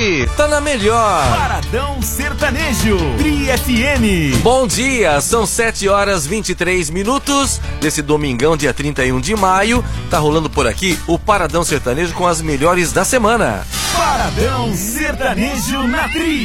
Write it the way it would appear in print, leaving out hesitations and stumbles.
aqui, tá na melhor. Paradão Sertanejo, Tri FM. Bom dia, são 7h23 desse domingão, dia 31 de maio. Tá rolando por aqui o Paradão Sertanejo com as melhores da semana. Paradão Sertanejo na Tri.